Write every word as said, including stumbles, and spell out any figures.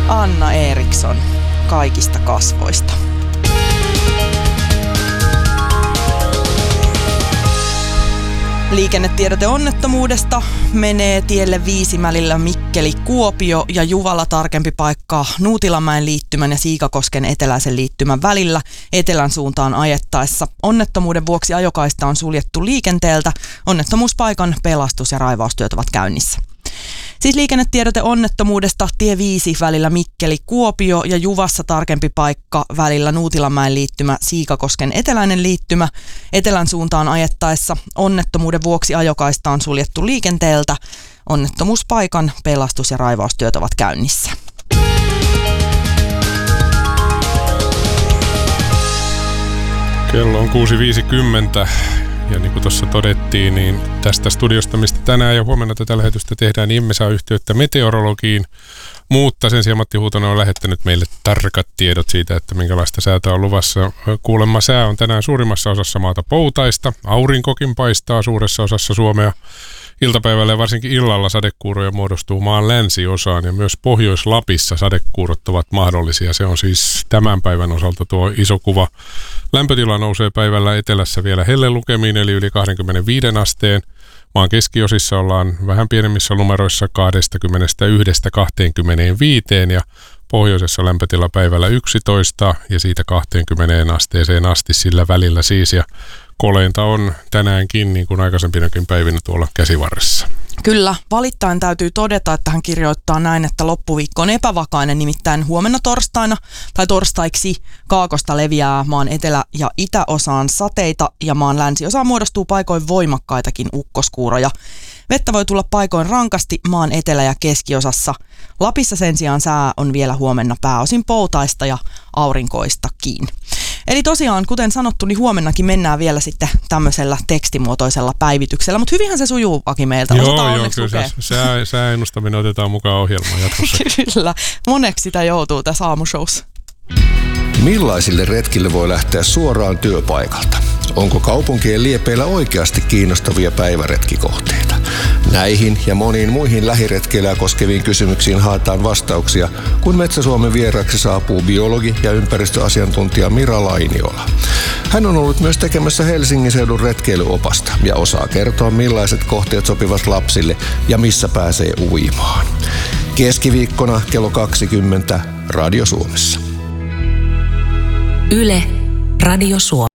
Anna Eriksson Kaikista kasvoista. Liikennetiedote onnettomuudesta menee tielle viisi välillä Mikkeli-Kuopio ja Juvalla tarkempi paikka Nuutilanmäen liittymän ja Siikakosken eteläisen liittymän välillä etelän suuntaan ajettaessa. Onnettomuuden vuoksi ajokaista on suljettu liikenteeltä. Onnettomuuspaikan pelastus- ja raivaustyöt ovat käynnissä. Siis liikennetiedote onnettomuudesta tie viisi välillä Mikkeli-Kuopio ja Juvassa tarkempi paikka välillä Nuutilanmäen liittymä Siikakosken eteläinen liittymä etelän suuntaan ajettaessa. Onnettomuuden vuoksi ajokaista on suljettu liikenteeltä. Onnettomuuspaikan pelastus- ja raivaustyöt ovat käynnissä. Kello on kuusi viisikymmentä. Ja niin kuin tuossa todettiin, niin tästä studiosta, mistä tänään ja huomenna tätä lähetystä tehdään, niin emme saa yhteyttä meteorologiin. Mutta sen sijaan Matti Huutonen on lähettänyt meille tarkat tiedot siitä, että minkälaista säätä on luvassa. Kuulemma sää on tänään suurimmassa osassa maata poutaista. Aurinkokin paistaa suuressa osassa Suomea. Iltapäivällä ja varsinkin illalla sadekuuroja muodostuu maan länsiosaan ja myös Pohjois-Lapissa sadekuurot ovat mahdollisia. Se on siis tämän päivän osalta tuo iso kuva. Lämpötila nousee päivällä etelässä vielä hellelukemiin eli yli kaksikymmentäviisi asteen. Maan keskiosissa ollaan vähän pienemmissä numeroissa kaksikymmentäyksi kaksikymmentäviisi ja pohjoisessa lämpötila päivällä yksitoista ja siitä kaksikymmentä asteeseen asti sillä välillä siis. Ja koleinta on tänäänkin, niin kuin aikaisempinakin päivinä tuolla käsivarressa. Kyllä, valittain täytyy todeta, että hän kirjoittaa näin, että loppuviikko on epävakainen, nimittäin huomenna torstaina tai torstaiksi kaakosta leviää maan etelä- ja itäosaan sateita ja maan länsiosaan muodostuu paikoin voimakkaitakin ukkoskuuroja. Vettä voi tulla paikoin rankasti maan etelä- ja keskiosassa. Lapissa sen sijaan sää on vielä huomenna pääosin poutaista ja aurinkoistakin. Eli tosiaan, kuten sanottu, niin huomennakin mennään vielä sitten tämmöisellä tekstimuotoisella päivityksellä, mutta hyvinhän se sujuu Aki meiltä. Joo, Osataan joo, kyllä se, sää, sääennustaminen otetaan mukaan ohjelmaan jatkossa. Kyllä, moneksi sitä joutuu tässä aamushowssa. Millaisille retkille voi lähteä suoraan työpaikalta? Onko kaupunkien liepeillä oikeasti kiinnostavia päiväretkikohteita? Näihin ja moniin muihin lähiretkeilyä koskeviin kysymyksiin haetaan vastauksia, kun Metsä-Suomen vieraksi saapuu biologi ja ympäristöasiantuntija Mira Lainiola. Hän on ollut myös tekemässä Helsingin seudun retkeilyopasta ja osaa kertoa, millaiset kohteet sopivat lapsille ja missä pääsee uimaan. Keskiviikkona kello kaksikymmentä Radio Suomessa. Yle, Radio Suomi.